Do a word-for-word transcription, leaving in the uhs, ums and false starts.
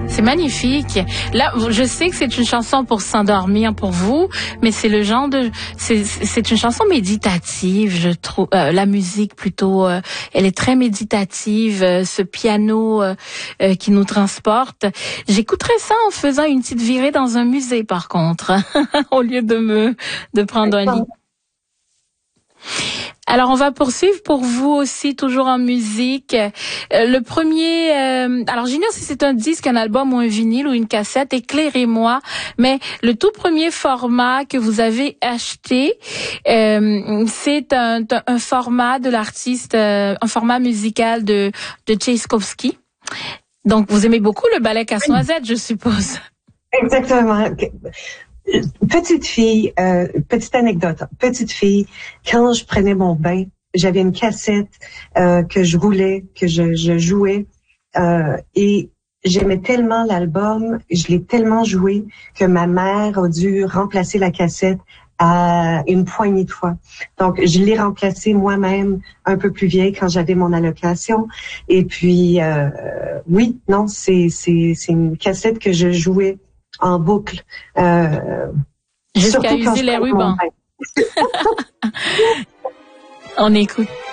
C'est magnifique. Là, je sais que c'est une chanson pour s'endormir pour vous, mais c'est le genre de, c'est, c'est une chanson méditative, je trouve. Euh, la musique plutôt, euh, elle est très méditative. Euh, ce piano euh, euh, qui nous transporte. J'écouterais ça en faisant une petite virée dans un musée, par contre, au lieu de me de prendre un lit. Alors, on va poursuivre pour vous aussi, toujours en musique. Euh, le premier, euh, alors j'ignore si c'est un disque, un album ou un vinyle ou une cassette, éclairez-moi, mais le tout premier format que vous avez acheté, euh, c'est un, un format de l'artiste, euh, un format musical de, de Tchaïkovski. Donc, vous aimez beaucoup le ballet Casse-Noisette, je suppose. Exactement. Petite fille, euh, petite anecdote, petite fille, quand je prenais mon bain, j'avais une cassette euh, que je roulais, que je, je jouais, euh, et j'aimais tellement l'album, je l'ai tellement joué que ma mère a dû remplacer la cassette à une poignée de fois. Donc, je l'ai remplacé moi-même un peu plus vieille quand j'avais mon allocation. Et puis, euh, oui, non, c'est c'est c'est une cassette que je jouais en boucle. Euh, Jusqu'à user les rubans. On écoute.